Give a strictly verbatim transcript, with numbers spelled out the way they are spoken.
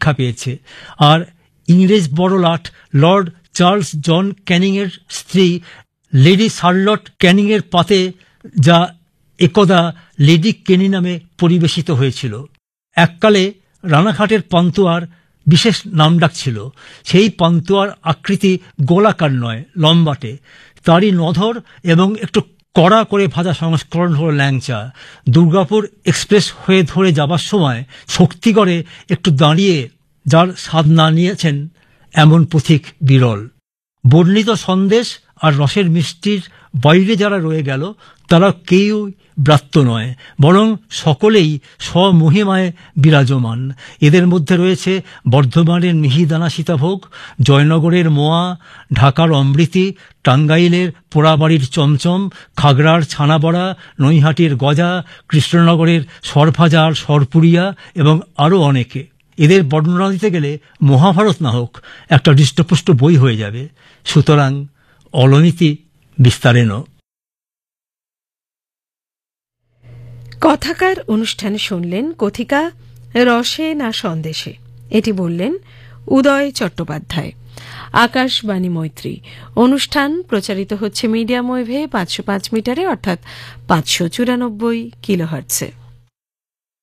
শিক্ষা পেয়েছে। আর ইংরেজ বড়লাট লর্ড চার্লস জন ক্যানিংয়ের স্ত্রী লেডি শার্লট ক্যানিংয়ের পাতে যা একদা লেডি কেনি নামে পরিবেশিত হয়েছিল। এককালে রানাঘাটের পান্তুয়ার বিশেষ নামডাক ছিল। সেই পান্তুয়ার আকৃতি গোলাকার নয়, লম্বাটে। তারই নধর এবং একটু কড়া করে ভাজা সংস্করণ হল ল্যাংচা। দুর্গাপুর এক্সপ্রেস হয়ে ধরে যাবার সময় শক্তিগড়ে একটু দাঁড়িয়ে যার স্বাদ না নিয়েছেন এমন পথিক বিরল। বর্ণিত সন্দেশ আর রসের মিষ্টির বাইরে যারা রয়ে গেল তারা কেউ ব্রাত্য নয়, বরং সকলেই স্বমহিমায় বিরাজমান। এদের মধ্যে রয়েছে বর্ধমানের মিহিদানা সীতাভোগ, জয়নগরের মোয়া, ঢাকার অমৃতি, টাঙ্গাইলের পোড়াবাড়ির চমচম, খাগড়ার ছানাবড়া, নৈহাটির গজা, কৃষ্ণনগরের সরভাজার সরপুরিয়া এবং আরও অনেকে। এদের বর্ণনা দিতে গেলে মহাভারত না হোক একটা হৃষ্টপুষ্ট বই হয়ে যাবে। সুতরাং অলমিতি বিস্তারেণ। কথাকার অনুষ্ঠানে শুনলেন কথিকা রসে না সন্দেশে। এটি বললেন উদয় চট্টোপাধ্যায়। আকাশবাণী মৈত্রী অনুষ্ঠান প্রচারিত হচ্ছে মিডিয়াম ওয়েভে পাঁচশো পাঁচ মিটারে অর্থাৎ পাঁচশো চুরানব্বই কিলোহার্টজে।